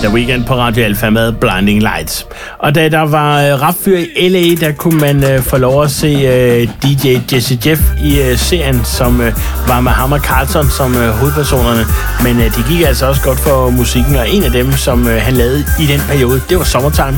The Weeknd på Radio Alpha med Blinding Lights. Og da der var rapfyr i LA, der kunne man få lov at se DJ Jesse Jeff i serien, som var med ham og Carlton som hovedpersonerne. Men det gik altså også godt for musikken, og en af dem, som han lavede i den periode, det var Summertime.